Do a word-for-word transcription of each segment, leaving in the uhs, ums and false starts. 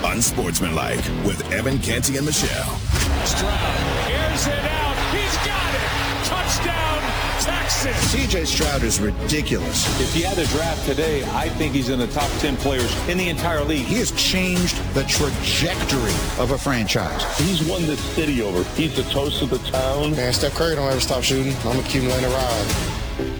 Unsportsmanlike with Evan Canty and Michelle. Stroud airs it out. He's got it. Touchdown, Texas. C J Stroud is ridiculous. If he had a draft today, I think he's in the top ten players in the entire league. He has changed the trajectory of a franchise. He's won this city over. He's the toast of the town. Man, Steph Curry don't ever stop shooting. I'm going to keep him letting it ride.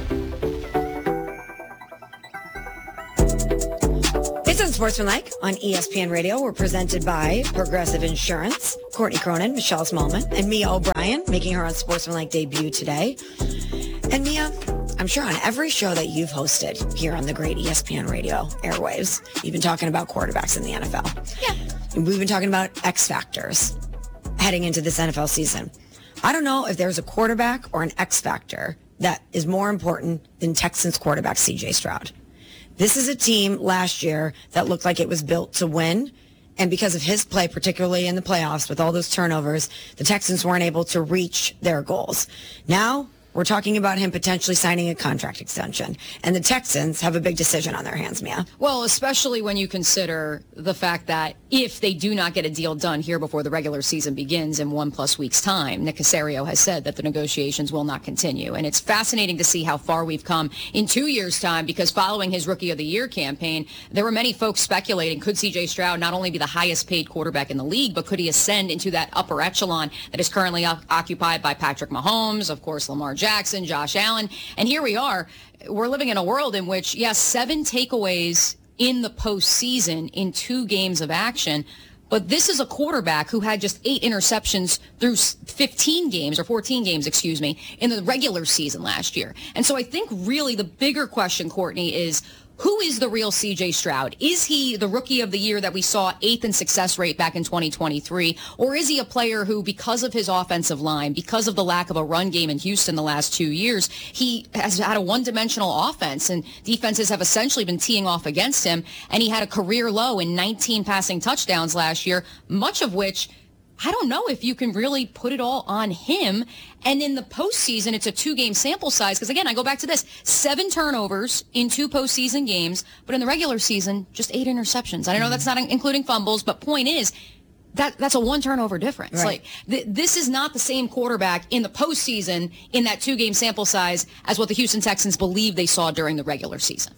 It's Unsportsmanlike on E S P N Radio. We're presented by Progressive Insurance. Courtney Cronin, Michelle Smallman, and Mia O'Brien making her Unsportsmanlike debut today. And Mia, I'm sure on every show that you've hosted here on the great E S P N Radio airwaves, you've been talking about quarterbacks in the N F L. Yeah. We've been talking about X factors heading into this N F L season. I don't know if there's a quarterback or an X factor that is more important than Texans quarterback C J Stroud. This is a team last year that looked like it was built to win. And because of his play, particularly in the playoffs with all those turnovers, the Texans weren't able to reach their goals. Now we're talking about him potentially signing a contract extension. And the Texans have a big decision on their hands, Mia. Well, especially when you consider the fact that if they do not get a deal done here before the regular season begins in one plus weeks' time, Nick Caserio has said that the negotiations will not continue. And it's fascinating to see how far we've come in two years' time, because following his Rookie of the Year campaign, there were many folks speculating, could C J Stroud not only be the highest paid quarterback in the league, but could he ascend into that upper echelon that is currently o- occupied by Patrick Mahomes, of course, Lamar Jackson, Josh Allen. And here we are. We're living in a world in which, yes, seven takeaways in the postseason in two games of action. But this is a quarterback who had just eight interceptions through fifteen games, or fourteen games, excuse me, in the regular season last year. And so I think really the bigger question, Courtney, is who is the real C J Stroud? Is he the Rookie of the Year that we saw eighth in success rate back in twenty twenty-three? Or is he a player who, because of his offensive line, because of the lack of a run game in Houston the last two years, he has had a one-dimensional offense, and defenses have essentially been teeing off against him, and he had a career low in nineteen passing touchdowns last year, much of which I don't know if you can really put it all on him. And in the postseason, it's a two-game sample size. Because, again, I go back to this. Seven turnovers in two postseason games. But in the regular season, just eight interceptions. I know that's not including fumbles. But point is, that that's a one-turnover difference. Right. Like th- This is not the same quarterback in the postseason in that two-game sample size as what the Houston Texans believe they saw during the regular season.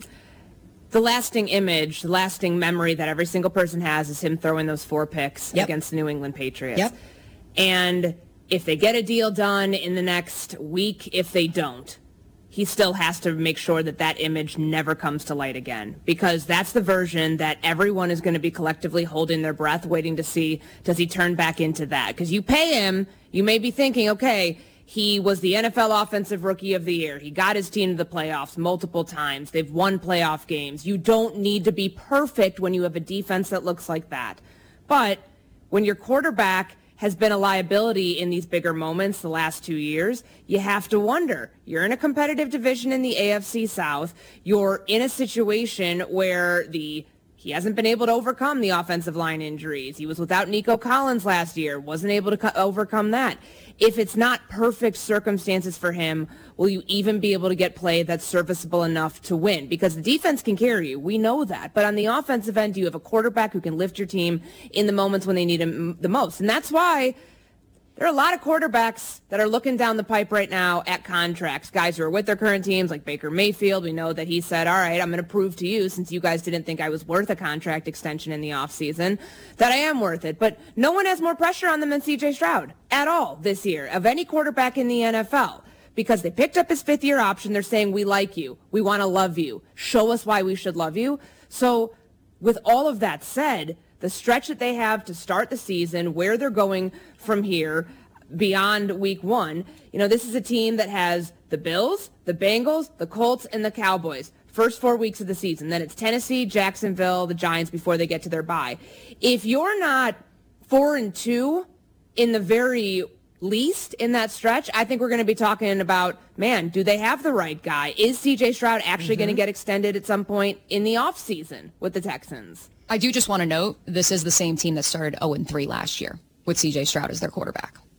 The lasting image, the lasting memory that every single person has is him throwing those four picks Yep. against the New England Patriots. Yep. And if they get a deal done in the next week, if they don't, he still has to make sure that that image never comes to light again, because that's the version that everyone is going to be collectively holding their breath, waiting to see, does he turn back into that? Because you pay him, you may be thinking, okay, he was the N F L Offensive Rookie of the Year. He got his team to the playoffs multiple times. They've won playoff games. You don't need to be perfect when you have a defense that looks like that. But when your quarterback has been a liability in these bigger moments the last two years, you have to wonder. You're in a competitive division in the A F C South. You're in a situation where the He hasn't been able to overcome the offensive line injuries. He was without Nico Collins last year, wasn't able to co- overcome that. If it's not perfect circumstances for him, will you even be able to get play that's serviceable enough to win? Because the defense can carry you. We know that. But on the offensive end, you have a quarterback who can lift your team in the moments when they need him the most. And that's why there are a lot of quarterbacks that are looking down the pipe right now at contracts. Guys who are with their current teams, like Baker Mayfield. We know that he said, all right, I'm going to prove to you, since you guys didn't think I was worth a contract extension in the offseason, that I am worth it. But no one has more pressure on them than C J Stroud at all this year, of any quarterback in the N F L. Because they picked up his fifth-year option. They're saying, we like you. We want to love you. Show us why we should love you. So with all of that said, the stretch that they have to start the season, where they're going from here beyond week one, you know, this is a team that has the Bills, the Bengals, the Colts, and the Cowboys. First four weeks of the season. Then it's Tennessee, Jacksonville, the Giants before they get to their bye. If you're not four and two in the very least in that stretch, I think we're going to be talking about, man, do they have the right guy? Is C J Stroud actually mm-hmm. going to get extended at some point in the offseason with the Texans? I do just want to note, this is the same team that started oh and three last year with C J Stroud as their quarterback.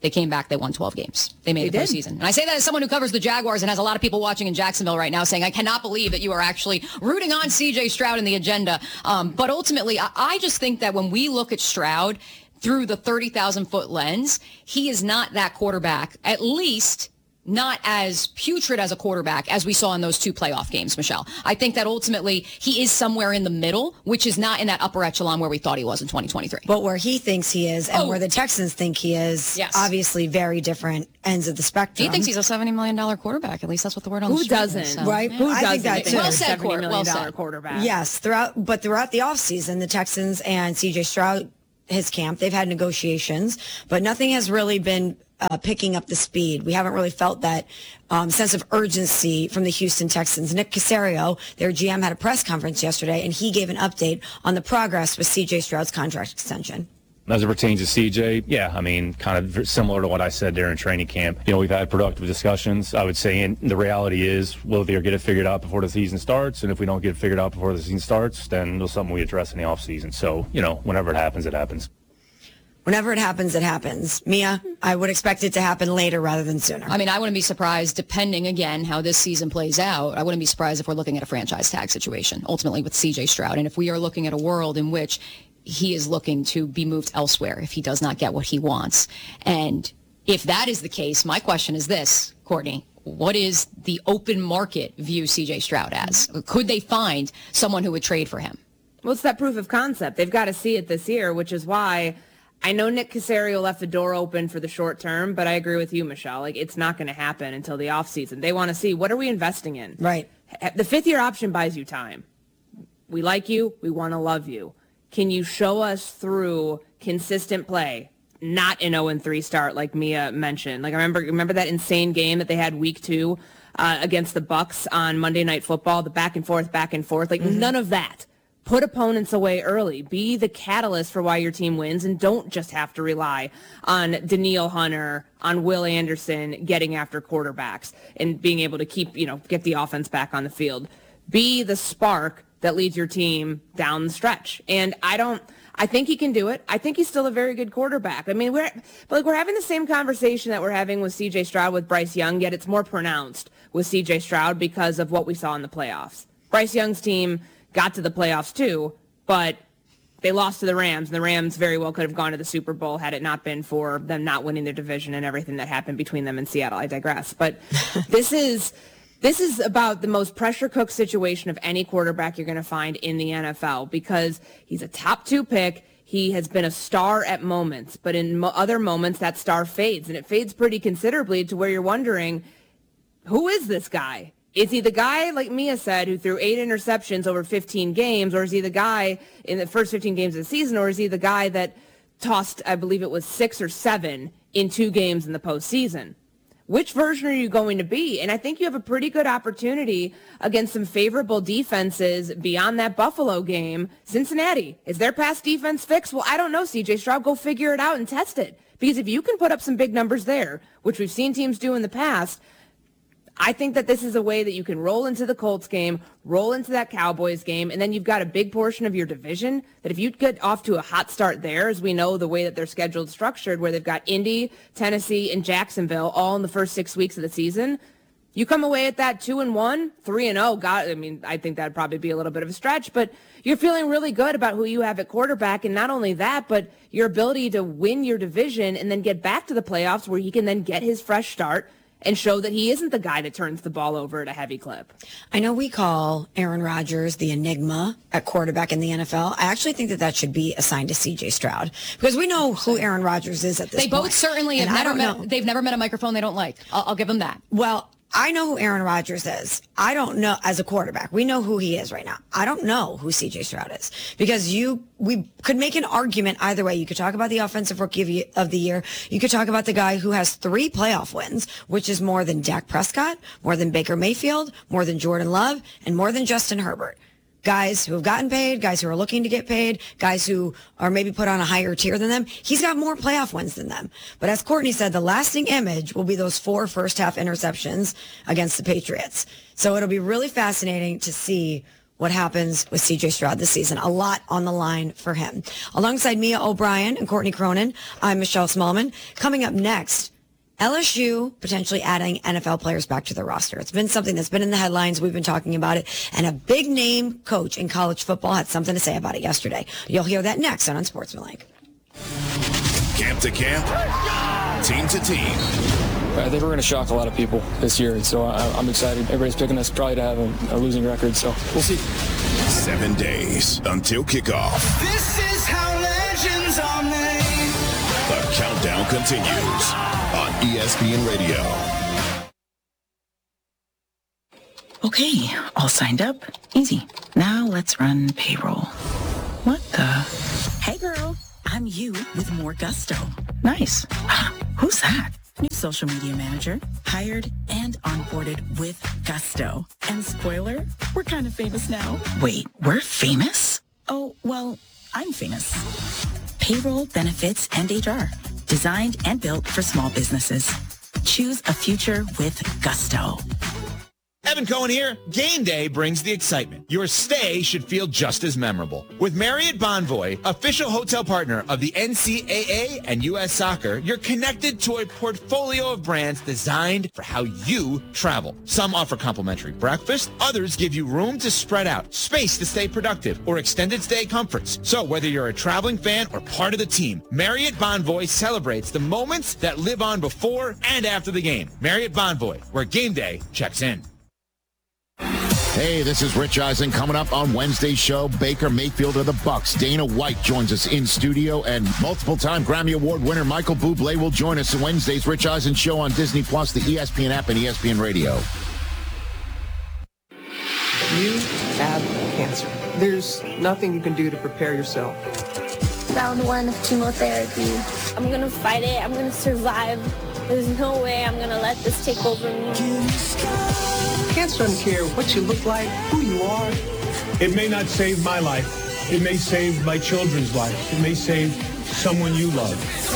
They came back, they won twelve games. They made they the did. postseason. And I say that as someone who covers the Jaguars and has a lot of people watching in Jacksonville right now saying, I cannot believe that you are actually rooting on C J Stroud in the agenda. Um, but ultimately, I, I just think that when we look at Stroud through the thirty thousand foot lens, he is not that quarterback, at least not as putrid as a quarterback as we saw in those two playoff games, Michelle. I think that ultimately he is somewhere in the middle, which is not in that upper echelon where we thought he was in twenty twenty-three. But where he thinks he is and Oh. where the Texans think he is, Yes. obviously very different ends of the spectrum. He thinks he's a seventy million dollars quarterback. At least that's what the word on Who the street doesn't? is. So, Right? yeah. Who I think doesn't that think too. he's Well a said, seventy Court. million Well dollar said. quarterback? Yes, throughout, but throughout the offseason, the Texans and C J Stroud, his camp, they've had negotiations, but nothing has really been uh, picking up the speed. We haven't really felt that um, sense of urgency from the Houston Texans. Nick Caserio, their G M, had a press conference yesterday, and he gave an update on the progress with C J Stroud's contract extension. As it pertains to C J, yeah, I mean, kind of similar to what I said during training camp. You know, we've had productive discussions, I would say, and the reality is we'll either get it figured out before the season starts, and if we don't get it figured out before the season starts, then it's something we address in the offseason. So, you know, whenever it happens, it happens. Whenever it happens, it happens. Mia, I would expect it to happen later rather than sooner. I mean, I wouldn't be surprised, depending, again, how this season plays out, I wouldn't be surprised if we're looking at a franchise tag situation, ultimately with C J Stroud. And if we are looking at a world in which he is looking to be moved elsewhere if he does not get what he wants. And if that is the case, my question is this, Courtney. What is the open market view C J Stroud as? Could they find someone who would trade for him? Well, it's that proof of concept. They've got to see it this year, which is why I know Nick Caserio left the door open for the short term, but I agree with you, Michelle. Like, it's not going to happen until the offseason. They want to see, what are we investing in? Right. The fifth-year option buys you time. We like you. We want to love you. Can you show us through consistent play? Not an oh and three start like Mia mentioned. Like, I remember remember that insane game that they had week two uh, against the Bucks on Monday Night Football, the back and forth, back and forth. Like, mm-hmm. None of that. Put opponents away early. Be the catalyst for why your team wins, and don't just have to rely on Danielle Hunter, on Will Anderson getting after quarterbacks and being able to keep, you know, get the offense back on the field. Be the spark that leads your team down the stretch. And I don't, I think he can do it. I think he's still a very good quarterback. I mean, we're, but like we're having the same conversation that we're having with C J Stroud with Bryce Young, yet it's more pronounced with C J Stroud because of what we saw in the playoffs. Bryce Young's team got to the playoffs too, but they lost to the Rams, and the Rams very well could have gone to the Super Bowl had it not been for them not winning their division and everything that happened between them and Seattle. I digress. But this is this is about the most pressure-cooked situation of any quarterback you're going to find in the N F L, because he's a top two pick. He has been a star at moments, but in mo- other moments that star fades, and it fades pretty considerably to where you're wondering, who is this guy? Is he the guy, like Mia said, who threw eight interceptions over fifteen games, or is he the guy in the first fifteen games of the season, or is he the guy that tossed, I believe it was six or seven in two games in the postseason? Which version are you going to be? And I think you have a pretty good opportunity against some favorable defenses beyond that Buffalo game. Cincinnati, is their pass defense fixed? Well, I don't know, C J Stroud. Go figure it out and test it. Because if you can put up some big numbers there, which we've seen teams do in the past, I think that this is a way that you can roll into the Colts game, roll into that Cowboys game, and then you've got a big portion of your division that if you get off to a hot start there, as we know the way that their schedule's structured, where they've got Indy, Tennessee, and Jacksonville all in the first six weeks of the season, you come away at that two and one, three and oh. God, I mean, I think that'd probably be a little bit of a stretch, but you're feeling really good about who you have at quarterback, and not only that, but your ability to win your division and then get back to the playoffs where he can then get his fresh start and show that he isn't the guy that turns the ball over at a heavy clip. I know we call Aaron Rodgers the enigma at quarterback in the N F L. I actually think that that should be assigned to C J Stroud, because we know who Aaron Rodgers is at this they point. They both certainly have and never I don't met, know. they've never met a microphone they don't like. I'll, I'll give them that. Well, I know who Aaron Rodgers is. I don't know, as a quarterback, we know who he is right now. I don't know who C J Stroud is, because you, we could make an argument either way. You could talk about the offensive rookie of the year. You could talk about the guy who has three playoff wins, which is more than Dak Prescott, more than Baker Mayfield, more than Jordan Love, and more than Justin Herbert. Guys who have gotten paid, guys who are looking to get paid, guys who are maybe put on a higher tier than them. He's got more playoff wins than them. But as Courtney said, the lasting image will be those four first half interceptions against the Patriots. So it'll be really fascinating to see what happens with C J Stroud this season. A lot on the line for him. Alongside Mia O'Brien and Courtney Cronin, I'm Michelle Smallman. Coming up next, L S U potentially adding N F L players back to their roster. It's been something that's been in the headlines. We've been talking about it. And a big name coach in college football had something to say about it yesterday. You'll hear that next on Unsportsmanlike. Camp to camp, team to team. I think we're going to shock a lot of people this year, and so I, I'm excited. Everybody's picking us probably to have a, a losing record, so we'll see. Seven days until kickoff. This is how legends are made. The countdown continues on E S P N Radio. Okay, all signed up. Easy. Now let's run payroll. What the? Hey girl, I'm you with more gusto. Nice. Who's that? New social media manager, hired and onboarded with gusto. And spoiler, we're kind of famous now. Wait, we're famous? Oh, well, I'm famous. Payroll, benefits, and H R. Designed and built for small businesses. Choose a future with gusto. Evan Cohen here. Game day brings the excitement. Your stay should feel just as memorable. With Marriott Bonvoy, official hotel partner of the N C A A and U S Soccer, you're connected to a portfolio of brands designed for how you travel. Some offer complimentary breakfast. Others give you room to spread out, space to stay productive, or extended stay comforts. So whether you're a traveling fan or part of the team, Marriott Bonvoy celebrates the moments that live on before and after the game. Marriott Bonvoy, where game day checks in. Hey, this is Rich Eisen. Coming up on Wednesday's show, Baker Mayfield of the Bucks. Dana White joins us in studio, and multiple-time Grammy Award winner Michael Bublé will join us in Wednesday's Rich Eisen show on Disney Plus, the E S P N app, and E S P N Radio. You have cancer. There's nothing you can do to prepare yourself. Round one of chemotherapy. I'm gonna fight it. I'm gonna survive. There's no way I'm gonna let this take over me. Cancer doesn't care what you look like, who you are. It may not save my life. It may save my children's life. It may save someone you love.